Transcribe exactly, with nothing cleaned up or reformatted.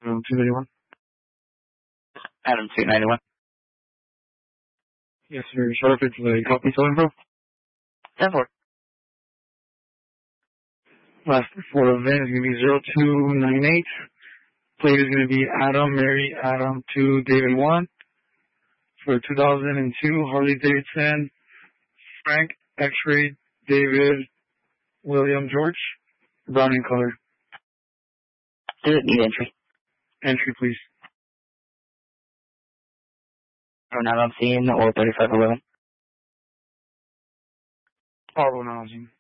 Um, two ninety-one. Adam two ninety-one. Yes, sir. Shut up. It's the copy so info. ten four. Last four event is going to be zero two nine eight. Plate is going to be Adam, Mary, Adam two, David one. For two thousand two, Harley Davidson, Frank, X-Ray, David, William, George. Brown in color. Does it need entry? Entry, please. Or not on scene or thirty-five eleven? All housing.